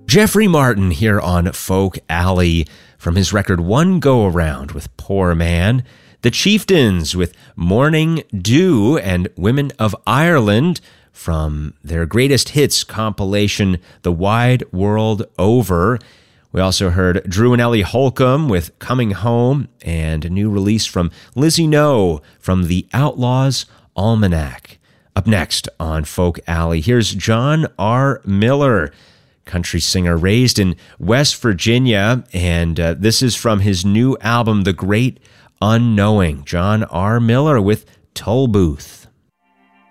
Jeffrey Martin here on Folk Alley from his record One Go Around with Poor Man, The Chieftains with Morning Dew, and Women of Ireland from their greatest hits compilation, The Wide World Over. We also heard Drew and Ellie Holcomb with Coming Home, and a new release from Lizzie No from The Outlaws Almanac. Up next on Folk Alley, here's John R. Miller, country singer raised in West Virginia, and this is from his new album, The Great Unknowing. John R. Miller with Toll Booth.